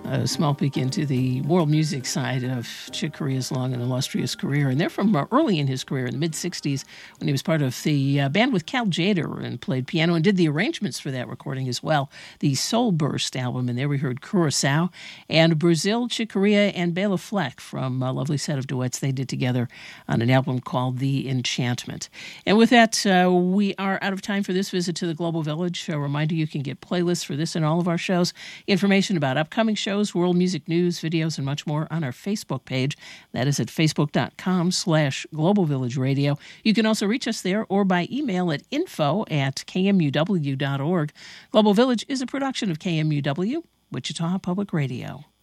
A small peek into the world music side of Chick Corea's long and illustrious career. And they're from early in his career, in the mid-'60s, when he was part of the band with Cal Tjader and played piano and did the arrangements for that recording as well. The Soul Burst album, and there we heard Curaçao. And Brazil, Chick Corea, and Bela Fleck from a lovely set of duets they did together on an album called The Enchantment. And with that, we are out of time for this visit to the Global Village. A reminder, you can get playlists for this and all of our shows, information about upcoming shows, world music news, videos, and much more on our Facebook page. That is at facebook.com/Global Village Radio. You can also reach us there or by email at info@kmuw.org. Global Village is a production of KMUW, Wichita Public Radio.